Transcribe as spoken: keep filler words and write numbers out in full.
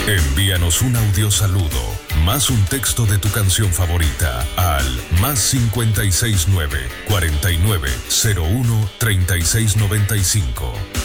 Envíanos un audio saludo, más un texto de tu canción favorita al más cincuenta y seis nueve, cuarenta y nueve, cero uno, treinta y seis noventa y cinco.